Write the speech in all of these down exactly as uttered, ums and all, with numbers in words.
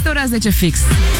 Peste ora zece fix.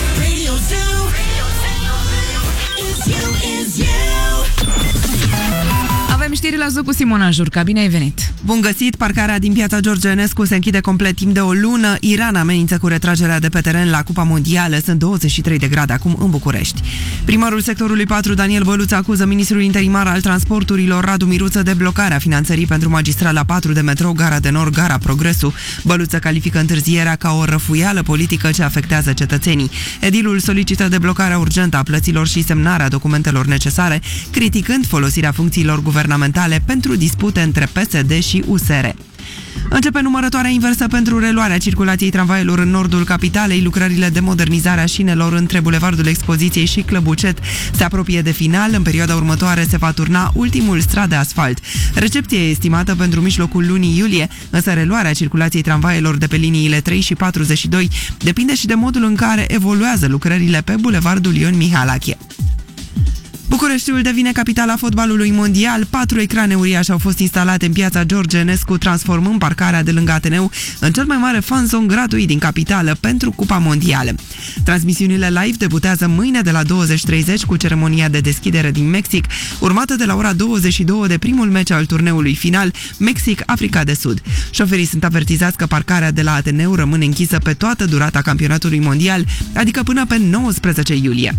Avem știri la Zoo cu Simona Jurca. Bine ai venit! Bun găsit! Parcarea din Piața George Enescu se închide complet timp de o lună. Iran amenință cu retragerea de pe teren la Cupa Mondială. Sunt douăzeci și trei de grade acum în București. Primarul sectorului patru, Daniel Băluță, acuză ministrul interimar al transporturilor, Radu Miruță, de blocarea finanțării pentru magistrala patru de metrou Gara de Nord, Gara Progresu. Băluță califică întârzierea ca o răfuială politică ce afectează cetățenii. Edilul solicită deblocarea urgentă a plăților și semnarea documentelor necesare, criticând folosirea funcțiilor guvernamentale pentru dispute între P S D și U S R. Începe numărătoarea inversă pentru reluarea circulației tramvaielor în nordul capitalei. Lucrările de modernizare a șinelor între Bulevardul Expoziției și Clăbucet se apropie de final. În perioada următoare se va turna ultimul strat de asfalt. Recepția e estimată pentru mijlocul lunii iulie, însă reluarea circulației tramvaielor de pe liniile trei și patruzeci și doi depinde și de modul în care evoluează lucrările pe Bulevardul Ion Mihalache. Bucureștiul devine capitala fotbalului mondial. Patru ecrane uriașe au fost instalate în Piața George Enescu, transformând parcarea de lângă Ateneu în cel mai mare fan zone gratuit din capitală pentru Cupa Mondială. Transmisiunile live debutează mâine de la douăzeci și treizeci cu ceremonia de deschidere din Mexic, urmată de la ora douăzeci și două de primul meci al turneului final, Mexic-Africa de Sud. Șoferii sunt avertizați că parcarea de la Ateneu rămâne închisă pe toată durata campionatului mondial, adică până pe nouăsprezece iulie.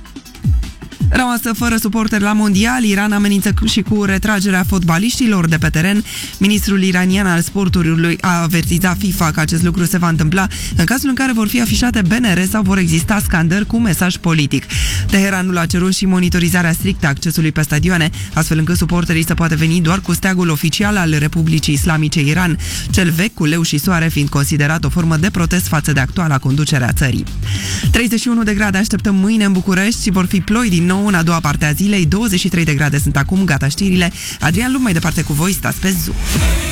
Rămasă fără suporteri la mondial, Iran amenință și cu retragerea fotbaliștilor de pe teren. Ministrul iranian al sporturilor a avertizat FIFA că acest lucru se va întâmpla în cazul în care vor fi afișate B N R sau vor exista scandări cu mesaj politic. Teheranul a cerut și monitorizarea strictă a accesului pe stadioane, astfel încât suporterii să poată veni doar cu steagul oficial al Republicii Islamice Iran, cel vechi cu leu și soare fiind considerat o formă de protest față de actuala conducere a țării. treizeci și unu de grade așteptăm mâine în București și vor fi ploi din nou în a doua parte a zilei. Douăzeci și trei de grade sunt acum. Gata știrile. Adrian Luc mai departe cu voi. Stați pe Zoo.